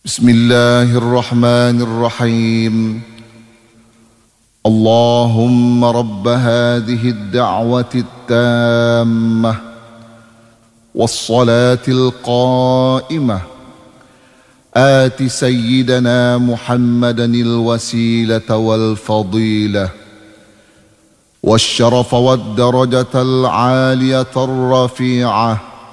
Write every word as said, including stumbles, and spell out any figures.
بسم الله الرحمن الرحيم. اللهم رب هذه الدعوة التامة والصلاة القائمة آت سيدنا محمدا الوسيلة والفضيلة والشرف والدرجة العالية الرفيعة